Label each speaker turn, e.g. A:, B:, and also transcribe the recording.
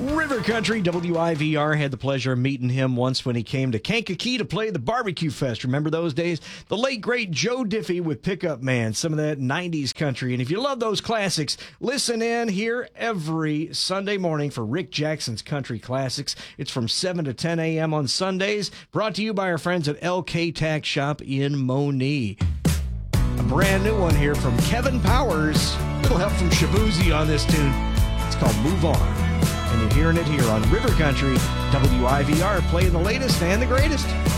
A: River Country, WIVR, had the pleasure of meeting him once when he came to Kankakee to play the Barbecue Fest. Remember those days? The late, great Joe Diffie with Pickup Man, some of that 90s country. And if you love those classics, listen in here every Sunday morning for Rick Jackson's Country Classics. It's from 7 to 10 a.m. on Sundays, brought to you by our friends at LK Tack Shop in Monee. A brand new one here from Kevin Powers. A little help from Shabuzi on this tune. It's called Move On. And you're hearing it here on River Country, WIVR, playing the latest and the greatest.